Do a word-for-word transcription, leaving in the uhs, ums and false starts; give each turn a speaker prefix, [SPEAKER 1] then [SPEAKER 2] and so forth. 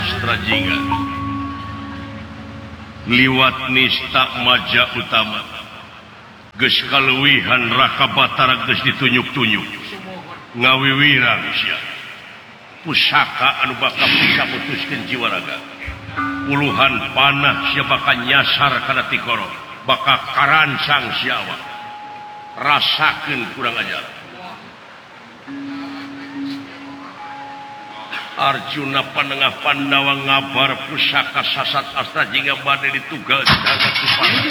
[SPEAKER 1] Astra Jingga liwat nista maja utama geus kaluwihan Raka Batara geus ditunjuk-tunjuk ngawiwirang sia pusaka anu bakal bisa mutuskeun jiwa raga puluhan panah sia bakal nyasar kana Tikoro bakal karancang sia awak rasakeun kurang ajar Arjuna panengah Pandawa ngabar pusaka sasat Astra Jingga bade ditugal jagat Supana